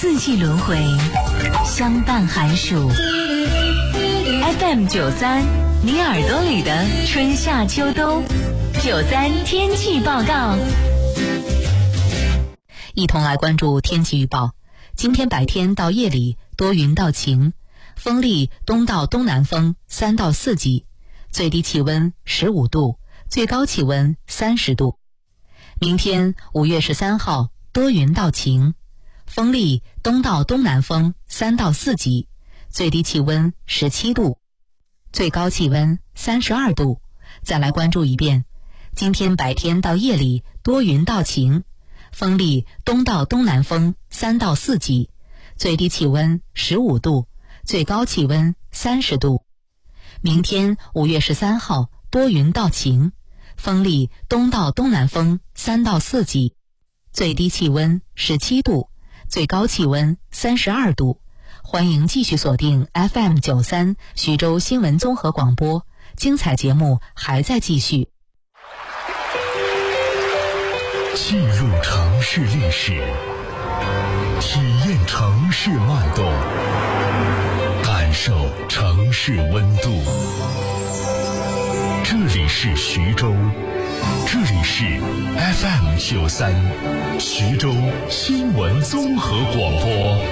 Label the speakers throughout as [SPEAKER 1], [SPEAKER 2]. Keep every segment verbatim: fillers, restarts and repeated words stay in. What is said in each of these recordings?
[SPEAKER 1] 四季轮回，相伴寒暑。F M 九三，你耳朵里的春夏秋冬。九三天气报告，
[SPEAKER 2] 一同来关注天气预报。今天白天到夜里多云到晴，风力东到东南风三到四级，最低气温十五度，最高气温三十度。明天五月十三号多云到晴，风力东到东南风三到四级，最低气温十七度，最高气温三十二度。再来关注一遍，今天白天到夜里多云到晴，风力东到东南风三到四级，最低气温十五度，最高气温三十度。明天五月十三号多云到晴，风力东到东南风三到四级，最低气温十七度，最高气温三十二度。欢迎继续锁定 F M 九三徐州新闻综合广播，精彩节目还在继续。
[SPEAKER 3] 记录城市历史，体验城市脉动，感受城市温度。这里是徐州，这里是 F M 九三徐州新闻综合广播。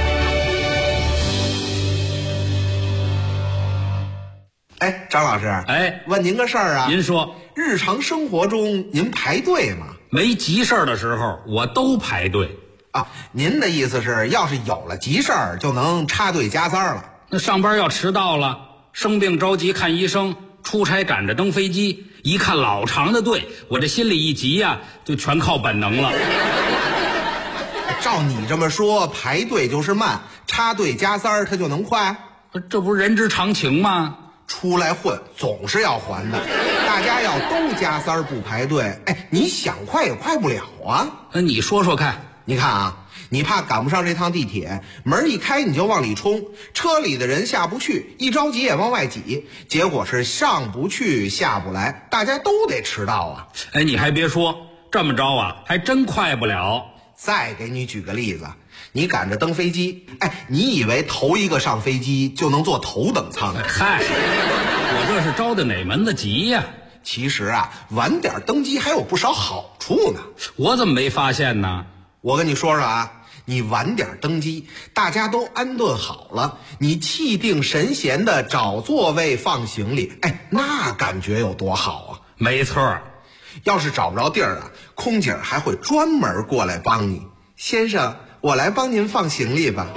[SPEAKER 4] 哎，张老师，
[SPEAKER 5] 哎，
[SPEAKER 4] 问您个事儿啊。
[SPEAKER 5] 您说，
[SPEAKER 4] 日常生活中您排队吗？
[SPEAKER 5] 没急事儿的时候，我都排队。
[SPEAKER 4] 啊，您的意思是，要是有了急事儿，就能插队加塞儿了？
[SPEAKER 5] 那上班要迟到了，生病着急看医生，出差赶着登飞机，一看老长的队，我这心里一急呀、啊，就全靠本能了。
[SPEAKER 4] 照你这么说，排队就是慢，插队加塞儿它就能快？
[SPEAKER 5] 这不是人之常情吗？
[SPEAKER 4] 出来混总是要还的，大家要都加塞儿不排队，哎，你想快也快不了啊。
[SPEAKER 5] 那你说说看。
[SPEAKER 4] 你看啊，你怕赶不上这趟地铁，门一开你就往里冲，车里的人下不去，一着急也往外挤，结果是上不去下不来，大家都得迟到啊。
[SPEAKER 5] 哎，你还别说，这么着啊还真快不了。
[SPEAKER 4] 再给你举个例子，你赶着登飞机，哎，你以为头一个上飞机就能坐头等舱？
[SPEAKER 5] 嗨，我这是着的哪门子急呀、啊？
[SPEAKER 4] 其实啊，晚点登机还有不少好处呢。
[SPEAKER 5] 我怎么没发现呢？
[SPEAKER 4] 我跟你说说啊，你晚点登机，大家都安顿好了，你气定神闲的找座位放行李，哎，那感觉有多好啊！
[SPEAKER 5] 没错，
[SPEAKER 4] 要是找不着地儿啊，空姐还会专门过来帮你。先生，我来帮您放行李吧。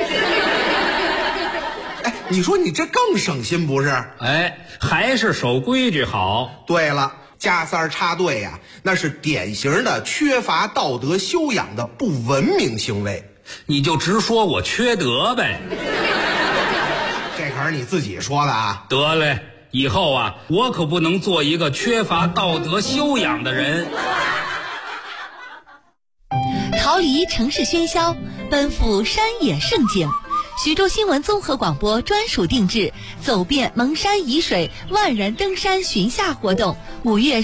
[SPEAKER 4] 哎，你说你这更省心不是？
[SPEAKER 5] 哎，还是守规矩好。
[SPEAKER 4] 对了，加塞儿插队呀、啊，那是典型的缺乏道德修养的不文明行为。
[SPEAKER 5] 你就直说我缺德呗。
[SPEAKER 4] 这可是你自己说的啊。
[SPEAKER 5] 得嘞，以后啊，我可不能做一个缺乏道德修养的人。
[SPEAKER 1] 逃离城市喧嚣，奔赴山野胜景。徐州新闻综合广播专属定制走遍蒙山沂水万人登山巡夏活动，五月